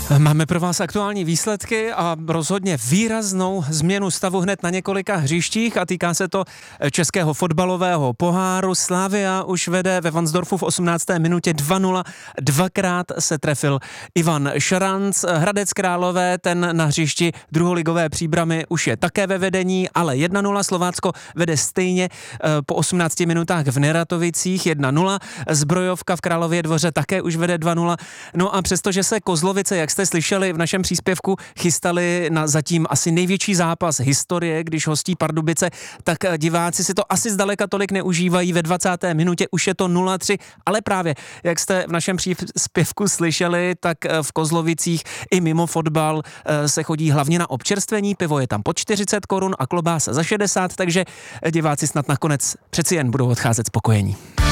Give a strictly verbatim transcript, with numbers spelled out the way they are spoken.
Máme pro vás aktuální výsledky a rozhodně výraznou změnu stavu hned na několika hřištích a týká se to českého fotbalového poháru. Slavia už vede ve Varnsdorfu v osmnácté minutě dva nula. Dvakrát se trefil Ivan Šranc. Hradec Králové, ten na hřišti druholigové Příbramy už je také ve vedení, ale jedna nula. Slovácko vede stejně po osmnácti minutách v Neratovicích jedna nula. Zbrojovka v Králově Dvoře také už vede dva nula. No a přestože se Kozlovice, jak jste slyšeli v našem příspěvku, chystali na zatím asi největší zápas historie, když hostí Pardubice, tak diváci si to asi zdaleka tolik neužívají. Ve dvacáté minutě už je to nula tři, ale právě, jak jste v našem příspěvku slyšeli, tak v Kozlovicích i mimo fotbal se chodí hlavně na občerstvení, pivo je tam po čtyřicet korun a klobása za šedesát, takže diváci snad nakonec přeci jen budou odcházet spokojení.